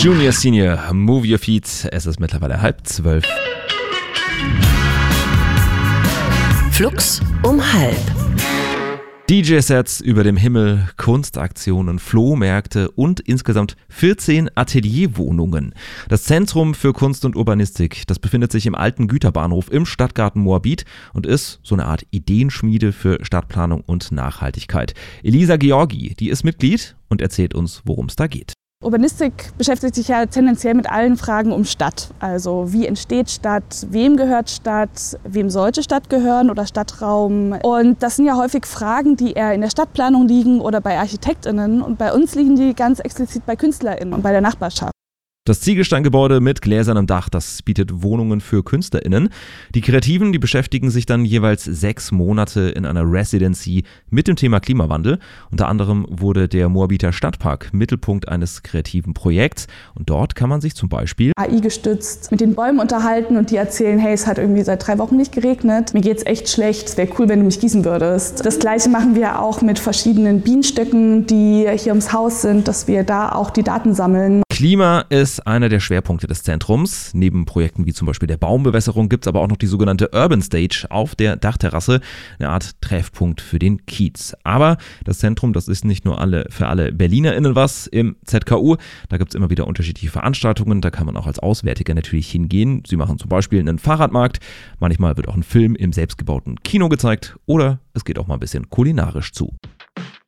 Junior, Senior, Move Your Feet. Es ist mittlerweile 11:30. Flux um 12. DJ-Sets über dem Himmel, Kunstaktionen, Flohmärkte und insgesamt 14 Atelierwohnungen. Das Zentrum für Kunst und Urbanistik, das befindet sich im alten Güterbahnhof im Stadtgarten Moabit und ist so eine Art Ideenschmiede für Stadtplanung und Nachhaltigkeit. Elisa Georgi, die ist Mitglied und erzählt uns, worum es da geht. Urbanistik beschäftigt sich ja tendenziell mit allen Fragen um Stadt. Also wie entsteht Stadt, wem gehört Stadt, wem sollte Stadt gehören oder Stadtraum. Und das sind ja häufig Fragen, die eher in der Stadtplanung liegen oder bei ArchitektInnen. Und bei uns liegen die ganz explizit bei KünstlerInnen und bei der Nachbarschaft. Das Ziegelsteingebäude mit gläsernem Dach, das bietet Wohnungen für KünstlerInnen. Die Kreativen, die beschäftigen sich dann jeweils 6 Monate in einer Residency mit dem Thema Klimawandel. Unter anderem wurde der Moabiter Stadtpark Mittelpunkt eines kreativen Projekts. Und dort kann man sich zum Beispiel AI gestützt mit den Bäumen unterhalten und die erzählen, hey, es hat irgendwie seit 3 Wochen nicht geregnet, mir geht's echt schlecht, es wäre cool, wenn du mich gießen würdest. Das Gleiche machen wir auch mit verschiedenen Bienenstöcken, die hier ums Haus sind, dass wir da auch die Daten sammeln. Klima ist einer der Schwerpunkte des Zentrums. Neben Projekten wie zum Beispiel der Baumbewässerung gibt es aber auch noch die sogenannte Urban Stage auf der Dachterrasse, eine Art Treffpunkt für den Kiez. Aber das Zentrum, das ist nicht nur für alle BerlinerInnen was im ZKU. Da gibt es immer wieder unterschiedliche Veranstaltungen, da kann man auch als Auswärtiger natürlich hingehen. Sie machen zum Beispiel einen Fahrradmarkt, manchmal wird auch ein Film im selbstgebauten Kino gezeigt oder es geht auch mal ein bisschen kulinarisch zu.